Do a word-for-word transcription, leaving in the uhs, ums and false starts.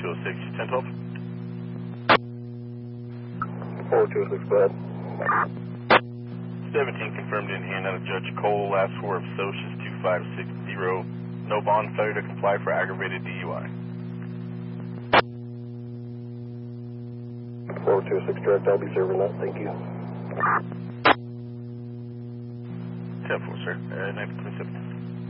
two oh six, ten twelve. four two oh six, go ahead. seventeen confirmed in hand out of Judge Cole, last four of Socius two five six zero. No bond, failure to comply for aggravated D U I. four two oh six direct, I'll be serving that, thank you. ten four, sir. Uh, nine twenty-seven.